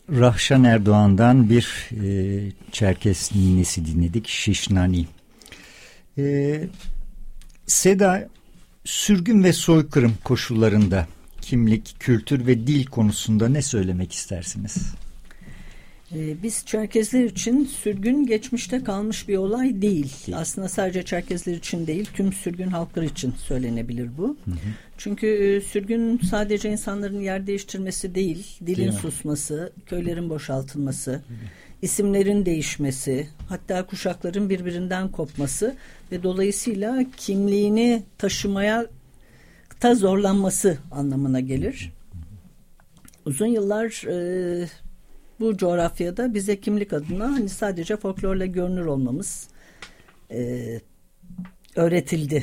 Rahşan Erdoğan'dan bir Çerkes ninesi dinledik. Şişnani. Seda, sürgün ve soykırım koşullarında kimlik, kültür ve dil konusunda ne söylemek istersiniz? Biz Çerkezler için sürgün geçmişte kalmış bir olay değil. Aslında sadece Çerkezler için değil, tüm sürgün halklar için söylenebilir bu. Hı hı. Çünkü sürgün sadece insanların yer değiştirmesi değil, dilin susması, köylerin boşaltılması, hı hı, isimlerin değişmesi, hatta kuşakların birbirinden kopması ve dolayısıyla kimliğini taşımaya da zorlanması anlamına gelir. Uzun yıllar bu coğrafyada bize kimlik adına hani sadece folklorla görünür olmamız öğretildi.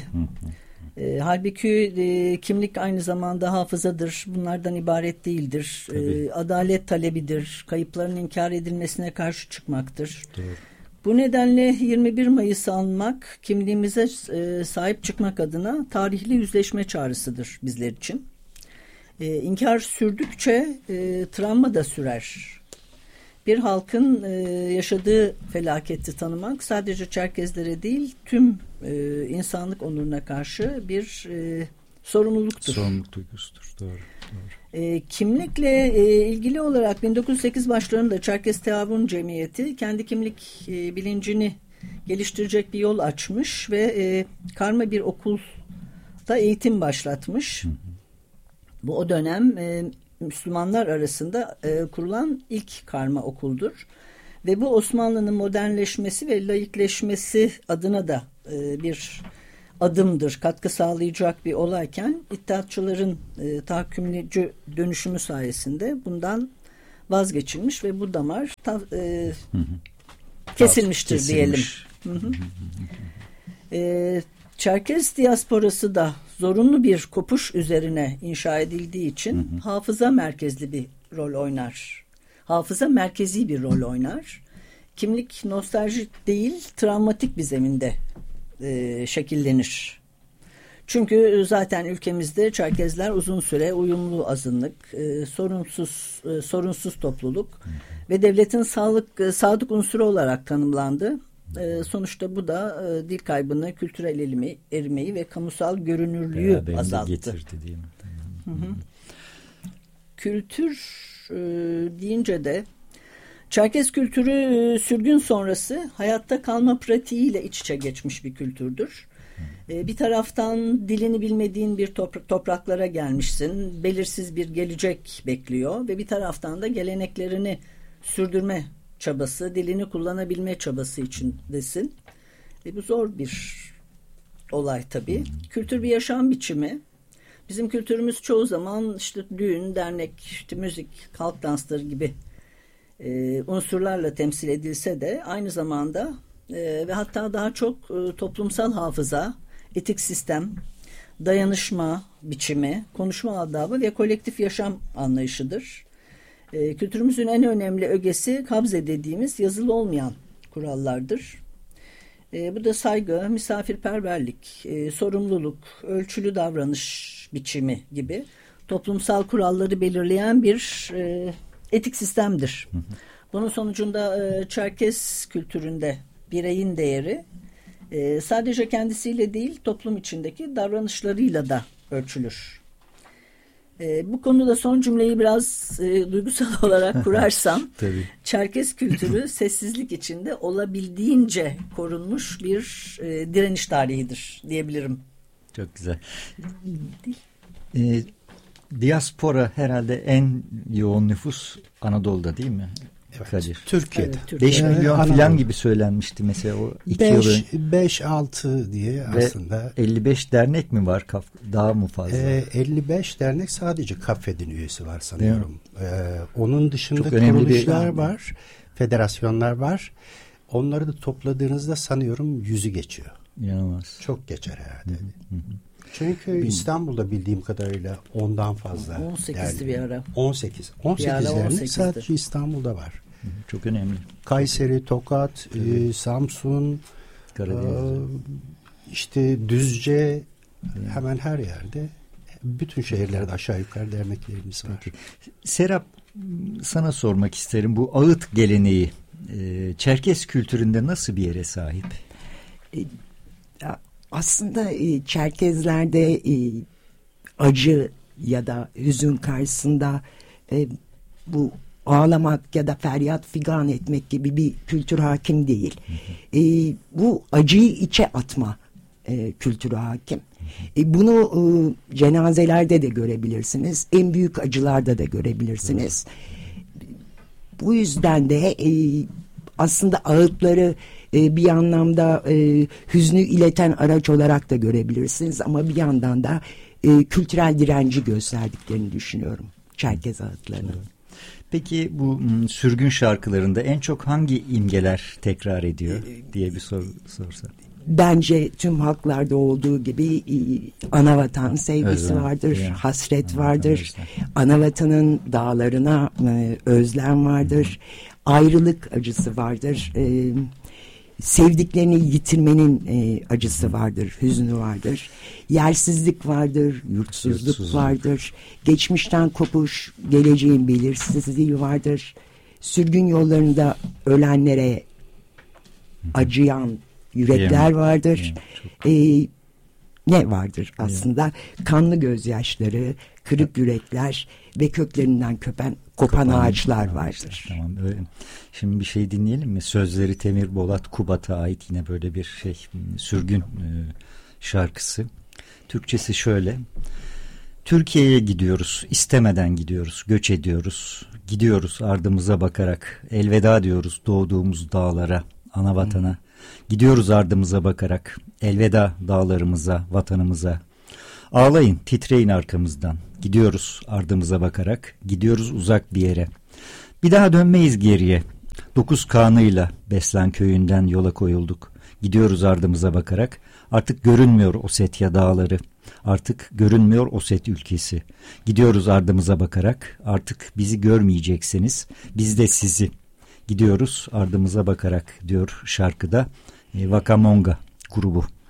Halbuki kimlik aynı zamanda hafızadır. Bunlardan ibaret değildir. Adalet talebidir. Kayıpların inkar edilmesine karşı çıkmaktır. Doğru. Bu nedenle 21 Mayıs'ı anmak, kimliğimize sahip çıkmak adına tarihli yüzleşme çağrısıdır bizler için. İnkar sürdükçe travma da sürer. Bir halkın yaşadığı felaketi tanımak sadece Çerkezlere değil tüm insanlık onuruna karşı bir sorumluluktur. Sorumluluk duygusudur. Doğru. Kimlikle ilgili olarak 1908 başlarında Çerkes Teavun Cemiyeti kendi kimlik bilincini geliştirecek bir yol açmış ve karma bir okulda eğitim başlatmış. Hı hı. Bu o dönem Müslümanlar arasında kurulan ilk karma okuldur. Ve bu Osmanlı'nın modernleşmesi ve laikleşmesi adına da bir adımdır. Katkı sağlayacak bir olayken İttihatçıların tahakkümcü dönüşümü sayesinde bundan vazgeçilmiş ve bu damar kesilmiştir diyelim. Hı hı. Çerkez diasporası da zorunlu bir kopuş üzerine inşa edildiği için hafıza merkezli bir rol oynar. Hafıza merkezi bir rol oynar. Kimlik nostaljik değil, travmatik bir zeminde şekillenir. Çünkü zaten ülkemizde Çerkezler uzun süre uyumlu azınlık, sorunsuz topluluk ve devletin sadık unsuru olarak tanımlandı. Sonuçta bu da dil kaybını, kültürel erimeyi ve kamusal görünürlüğü azalttı. Getirdi, değil mi? Hı hı. Kültür deyince de Çerkez kültürü sürgün sonrası hayatta kalma pratiğiyle iç içe geçmiş bir kültürdür. Bir taraftan dilini bilmediğin bir topraklara gelmişsin, belirsiz bir gelecek bekliyor ve bir taraftan da geleneklerini sürdürme çabası, dilini kullanabilme çabası içindesin. Bu zor bir olay tabii. Kültür bir yaşam biçimi. Bizim kültürümüz çoğu zaman işte düğün, dernek, işte müzik, halk dansları gibi unsurlarla temsil edilse de aynı zamanda ve hatta daha çok toplumsal hafıza, etik sistem, dayanışma biçimi, konuşma adabı ve kolektif yaşam anlayışıdır. Kültürümüzün en önemli ögesi kabze dediğimiz yazılı olmayan kurallardır. Bu da saygı, misafirperverlik, sorumluluk, ölçülü davranış biçimi gibi toplumsal kuralları belirleyen bir etik sistemdir. Hı hı. Bunun sonucunda Çerkez kültüründe bireyin değeri sadece kendisiyle değil toplum içindeki davranışlarıyla da ölçülür. Bu konuda son cümleyi biraz duygusal olarak kurarsam Çerkez kültürü sessizlik içinde olabildiğince korunmuş bir direniş tarihidir diyebilirim. Çok güzel. Diaspora herhalde en yoğun nüfus Anadolu'da değil mi? Evet. Kadir. Türkiye'de. Evet, 5 milyon falan gibi söylenmişti mesela o 2 yıl önce. 5-6 diye ve aslında. 55 dernek mi var? Daha mı fazla? 55 dernek sadece Kafed'in üyesi var sanıyorum. Onun dışında çok kuruluşlar var. Federasyonlar var. Onları da topladığınızda sanıyorum 100'ü geçiyor. İnanılmaz. Çok geçer herhalde. Hı hı. Çünkü İstanbul'da bildiğim kadarıyla ondan fazla. 18'di bir ara. 18 dernek sadece İstanbul'da var. Çok önemli. Kayseri, Tokat, Samsun, işte Düzce, hemen her yerde, bütün şehirlerde aşağı yukarı derneklerimiz var. Peki. Serap, sana sormak isterim. Bu ağıt geleneği Çerkes kültüründe nasıl bir yere sahip? Aslında Çerkezlerde acı ya da hüzün karşısında bu ağlamak ya da feryat figan etmek gibi bir kültür hakim değil. Bu acıyı içe atma kültürü hakim. Bunu cenazelerde de görebilirsiniz. En büyük acılarda da görebilirsiniz. Bu yüzden de aslında ağıtları bir anlamda hüznü ileten araç olarak da görebilirsiniz. Ama bir yandan da kültürel direnci gösterdiklerini düşünüyorum Çerkez ağıtlarının. Peki bu sürgün şarkılarında en çok hangi imgeler tekrar ediyor diye bir sorsa? Bence tüm halklarda olduğu gibi anavatan sevgisi özlem vardır, hasret anavatan vardır. özlem. Anavatanın dağlarına özlem vardır, ayrılık acısı vardır. Sevdiklerini yitirmenin acısı vardır, hüznü vardır. Yersizlik vardır, yurtsuzluk vardır. Geçmişten kopuş, geleceğin belirsizliği vardır. Sürgün yollarında ölenlere acıyan yürekler vardır. Ne vardır aslında? Kanlı gözyaşları, kırık yürekler ve köklerinden kopan ağaçlar vardır. Tamam, öyle. Şimdi bir şey dinleyelim mi? Sözleri Temir Bolat Kubat'a ait yine böyle bir sürgün şarkısı. Türkçesi şöyle: Türkiye'ye gidiyoruz, istemeden gidiyoruz, göç ediyoruz. Gidiyoruz ardımıza bakarak, elveda diyoruz doğduğumuz dağlara, ana vatana. Gidiyoruz ardımıza bakarak, elveda dağlarımıza, vatanımıza. Ağlayın, titreyin arkamızdan. Gidiyoruz ardımıza bakarak, gidiyoruz uzak bir yere. Bir daha dönmeyiz geriye. 9 kanıyla Beslen köyünden yola koyulduk. Gidiyoruz ardımıza bakarak. Artık görünmüyor Osetya dağları. Artık görünmüyor Oset ülkesi. Gidiyoruz ardımıza bakarak. Artık bizi görmeyeceksiniz. Biz de sizi. Gidiyoruz ardımıza bakarak diyor şarkıda Vakamonga grubu.